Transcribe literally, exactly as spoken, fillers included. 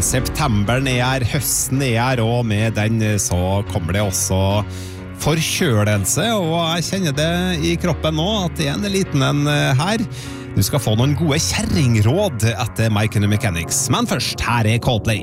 septemberen er her, høsten er her, og med den så kommer det også forkjølelse, og jeg kjenner det i kroppen nå, at det er en liten en her. Du skal få noen gode kjerringråd etter My Chemical Mechanics, men først, her er Coldplay.